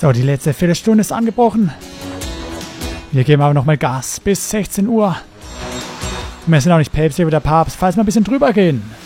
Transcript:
So, die letzte Viertelstunde ist angebrochen. Wir geben aber nochmal Gas bis 16 Uhr. Wir sind auch nicht päpstlich wie der Papst, falls wir ein bisschen drüber gehen.